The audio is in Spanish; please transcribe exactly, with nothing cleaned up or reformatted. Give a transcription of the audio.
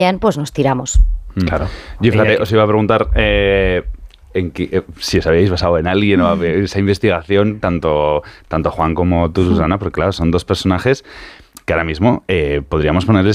pues nos tiramos. Claro. Yo, fíjate, os iba a preguntar eh, en que, eh, si os habéis basado en alguien o esa investigación, tanto, tanto Juan como tú, Susana, porque claro, son dos personajes que ahora mismo eh, podríamos ponerles